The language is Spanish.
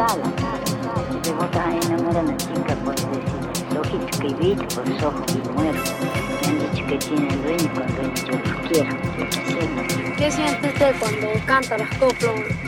sala. Si vos estás enamorada de una chica, puedes decir, los ojitos que viste por los ojos y muero. Me han dicho que tienen dueño cuando yo los quiero. ¿Qué siente usted cuando canta las coplas